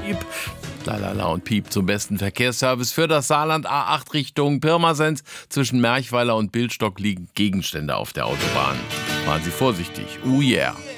Piep. Lalala und Piep zum besten Verkehrsservice für das Saarland. A8 Richtung Pirmasens. Zwischen Merchweiler und Bildstock liegen Gegenstände auf der Autobahn. Fahren Sie vorsichtig. Oh yeah.